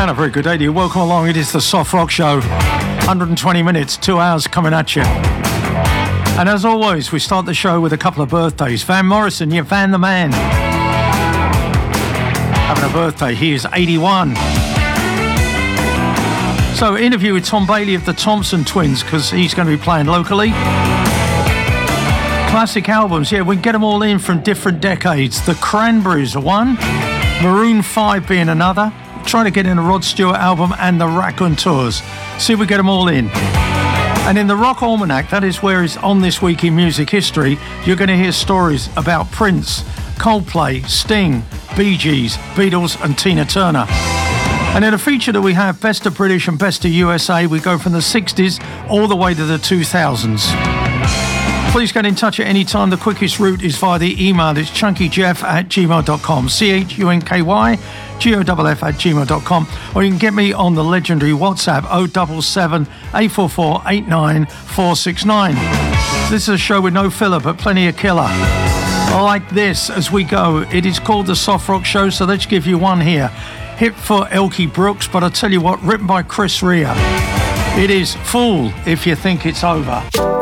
And a very good day to you. Welcome along. It is the Soft Rock Show. 120 minutes, 2 hours coming at you. And as always, we start the show with a couple of birthdays. Van Morrison, yeah, Van the Man. Having a birthday. He is 81. So, interview with Tom Bailey of the Thompson Twins, because he's going to be playing locally. Classic albums, yeah, we can get them all in from different decades. The Cranberries are one. Maroon 5 being another. Trying to get in a Rod Stewart album and the Raconteurs. See if we get them all in. And in the Rock Almanac, that is where it's on this week in music history, you're going to hear stories about Prince, Coldplay, Sting, Bee Gees, Beatles and Tina Turner. And in a feature that we have, Best of British and Best of USA, we go from the 60s all the way to the 2000s. Please get in touch at any time. The quickest route is via the email. It's chunkyjeff@gmail.com. CHUNKYGOFF@gmail.com. Or you can get me on the legendary WhatsApp 077 844 89469. This is a show with no filler but plenty of killer. Like this as we go. It is called the Soft Rock Show, so let's give you one here. Hit for Elkie Brooks, but I tell you what, written by Chris Rea. It is Fool If You Think It's Over.